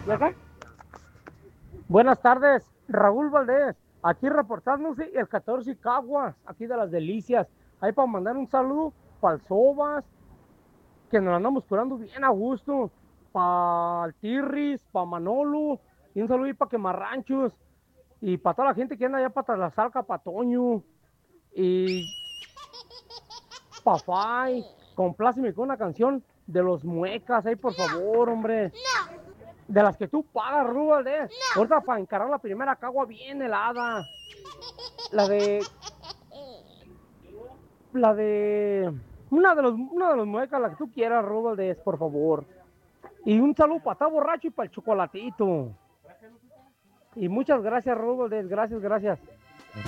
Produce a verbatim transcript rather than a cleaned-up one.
¿Ya está? Buenas tardes, Raúl Valdés, aquí reportándose el catorce Caguas, aquí de las Delicias. Ahí para mandar un saludo para el Sobas, que nos andamos curando bien a gusto, para el Tirris, para Manolo, y un saludo ahí para Quemarranchos, y para toda la gente que anda allá para la Salca, para Toño, y para Fay, compláceme con una canción de los Muecas, ahí por favor, hombre. De las que tú pagas, Rubal, de. Ahorita para encarar la primera cagua bien helada. La de. La de. Una de los, una de los muecas, la que tú quieras, Rubal, de, por favor. Y un saludo para estar borracho y para el chocolatito. Y muchas gracias, Rubal, de. Gracias, gracias.